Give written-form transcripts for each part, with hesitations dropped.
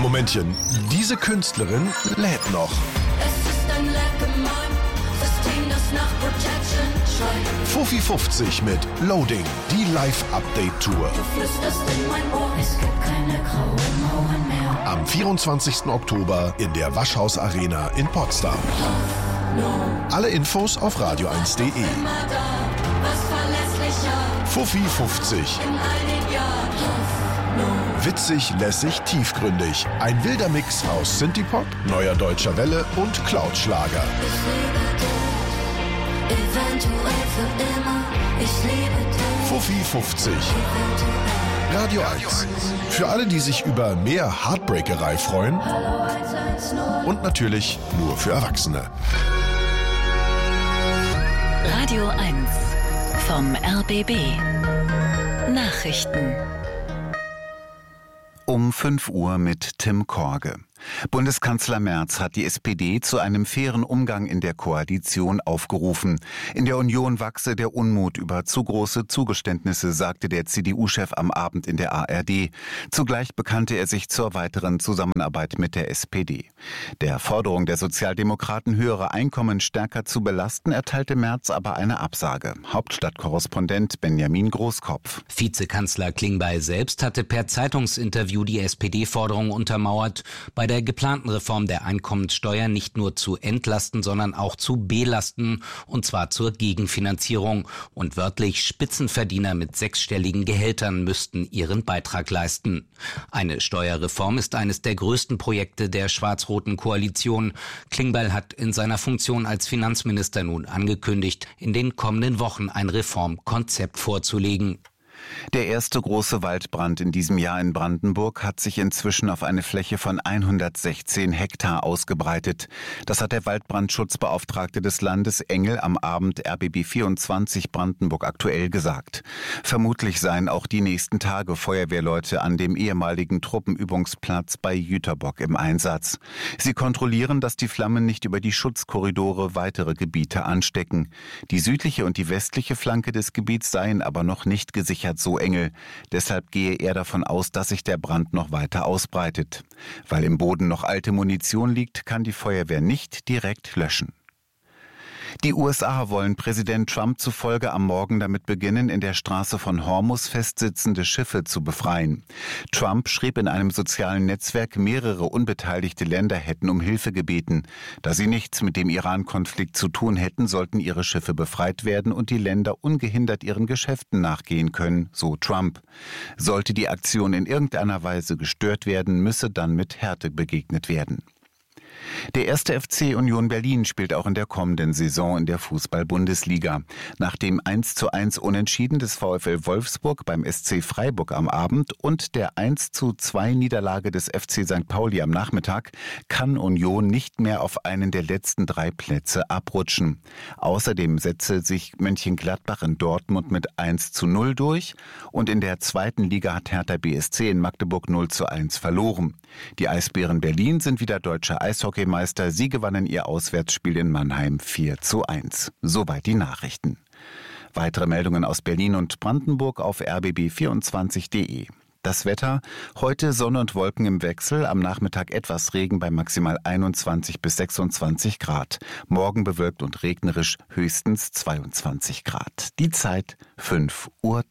Momentchen, diese Künstlerin lädt noch. Es ist ein System, das nach Protection schreit. Fuffi 50 mit Loading, die Live-Update-Tour. Du flüsterst in mein Ohr, es gibt keine grauen Mauern mehr. Am 24. Oktober in der Waschhaus Arena in Potsdam. Alle Infos auf radio1.de. Immer da, was verlässlicher. Fuffi 50. In all den Jahren. Witzig, lässig, tiefgründig. Ein wilder Mix aus Synthie-Pop, neuer deutscher Welle und Cloud-Schlager. Ich lebe dich, eventuell für immer. Ich liebe dich. Fuffi 50. Radio 1. Für alle, die sich über mehr Heartbreakerei freuen. Hallo 110. Und natürlich nur für Erwachsene. Radio 1 vom RBB. Nachrichten. Um 5 Uhr mit Tim Korge. Bundeskanzler Merz hat die SPD zu einem fairen Umgang in der Koalition aufgerufen. In der Union wachse der Unmut über zu große Zugeständnisse, sagte der CDU-Chef am Abend in der ARD. Zugleich bekannte er sich zur weiteren Zusammenarbeit mit der SPD. Der Forderung der Sozialdemokraten, höhere Einkommen stärker zu belasten, erteilte Merz aber eine Absage. Hauptstadtkorrespondent Benjamin Großkopf. Vizekanzler Klingbeil selbst hatte per Zeitungsinterview die SPD-Forderung untermauert, bei der geplanten Reform der Einkommenssteuer nicht nur zu entlasten, sondern auch zu belasten, und zwar zur Gegenfinanzierung. Und wörtlich, Spitzenverdiener mit 6-stelligen Gehältern müssten ihren Beitrag leisten. Eine Steuerreform ist eines der größten Projekte der schwarz-roten Koalition. Klingbeil hat in seiner Funktion als Finanzminister nun angekündigt, in den kommenden Wochen ein Reformkonzept vorzulegen. Der erste große Waldbrand in diesem Jahr in Brandenburg hat sich inzwischen auf eine Fläche von 116 Hektar ausgebreitet. Das hat der Waldbrandschutzbeauftragte des Landes Engel am Abend RBB 24 Brandenburg aktuell gesagt. Vermutlich seien auch die nächsten Tage Feuerwehrleute an dem ehemaligen Truppenübungsplatz bei Jüterbock im Einsatz. Sie kontrollieren, dass die Flammen nicht über die Schutzkorridore weitere Gebiete anstecken. Die südliche und die westliche Flanke des Gebiets seien aber noch nicht gesichert, so Engel. Deshalb gehe er davon aus, dass sich der Brand noch weiter ausbreitet. Weil im Boden noch alte Munition liegt, kann die Feuerwehr nicht direkt löschen. Die USA wollen Präsident Trump zufolge am Morgen damit beginnen, in der Straße von Hormuz festsitzende Schiffe zu befreien. Trump schrieb in einem sozialen Netzwerk, mehrere unbeteiligte Länder hätten um Hilfe gebeten. Da sie nichts mit dem Iran-Konflikt zu tun hätten, sollten ihre Schiffe befreit werden und die Länder ungehindert ihren Geschäften nachgehen können, so Trump. Sollte die Aktion in irgendeiner Weise gestört werden, müsse dann mit Härte begegnet werden. Der 1. FC Union Berlin spielt auch in der kommenden Saison in der Fußball-Bundesliga. Nach dem 1:1 Unentschieden des VfL Wolfsburg beim SC Freiburg am Abend und der 1:2 Niederlage des FC St. Pauli am Nachmittag kann Union nicht mehr auf einen der letzten 3 Plätze abrutschen. Außerdem setze sich Mönchengladbach in Dortmund mit 1:0 durch und in der zweiten Liga hat Hertha BSC in Magdeburg 0:1 verloren. Die Eisbären Berlin sind wieder deutscher Eishockeymeister. Sie gewannen ihr Auswärtsspiel in Mannheim 4:1. Soweit die Nachrichten. Weitere Meldungen aus Berlin und Brandenburg auf rbb24.de. Das Wetter: heute Sonne und Wolken im Wechsel, am Nachmittag etwas Regen bei maximal 21 bis 26 Grad. Morgen bewölkt und regnerisch, höchstens 22 Grad. Die Zeit 5:03 Uhr.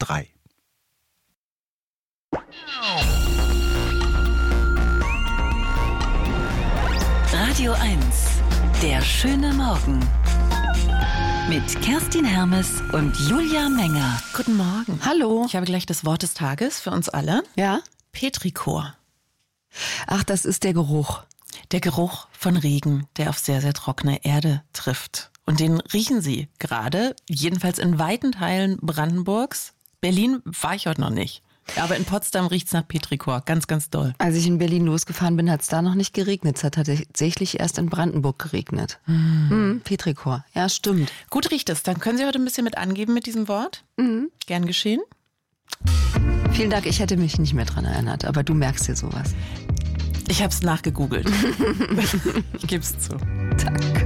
Radio 1, der schöne Morgen. Mit Kerstin Hermes und Julia Menger. Guten Morgen. Hallo. Ich habe gleich das Wort des Tages für uns alle. Ja? Petrichor. Ach, das ist der Geruch. Der Geruch von Regen, der auf sehr, sehr trockene Erde trifft. Und den riechen Sie gerade, jedenfalls in weiten Teilen Brandenburgs. Berlin war ich heute noch nicht. Aber in Potsdam riecht es nach Petrichor, ganz, ganz doll. Als ich in Berlin losgefahren bin, hat es da noch nicht geregnet. Es hat tatsächlich erst in Brandenburg geregnet. Petrichor, ja, stimmt. Gut riecht es. Dann können Sie heute ein bisschen mit angeben mit diesem Wort. Gern geschehen. Vielen Dank, ich hätte mich nicht mehr dran erinnert, aber du merkst dir sowas. Ich habe es nachgegoogelt. Ich gebe es zu. Danke.